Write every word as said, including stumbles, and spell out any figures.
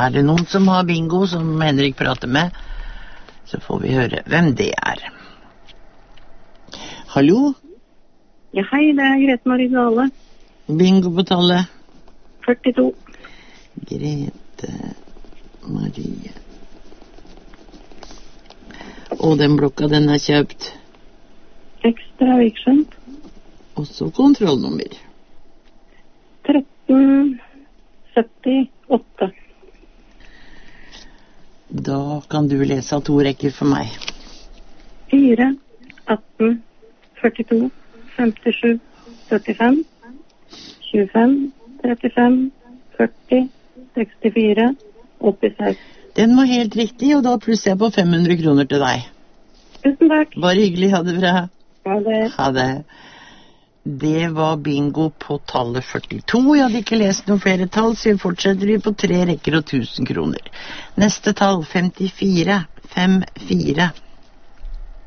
Er det noen som har bingo som Henrik prater med, så får vi høre hvem det er. Hallo? Ja, hei, det er Grete Marie Dale. Bingo på tallet? førtito. Grete Marie. Og den blokka, den er kjøpt. Ekstra virksomt. Også kontrollnummer. tretten syttiåtte. Da kan du lese to rekker for meg. fire, atten, førtito, femtisju, syttifem, tjuefem, trettifem, førti, sekstifire, åttiseks. Den var helt riktig, og da plusser jeg på fem hundre kroner til deg. Tusen takk. Bare hyggelig, ha det bra. Ha det. Ha det. Det var bingo på tallet førtito. Jeg hadde ikke lest noen flere tall, så vi fortsetter vi på tre rekker og tusen kroner. Neste tall, femtifire, fem fire.